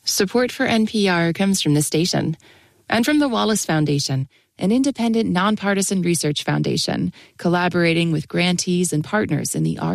Support for NPR comes from the station and from the Wallace Foundation, an independent, nonpartisan research foundation collaborating with grantees and partners in the arts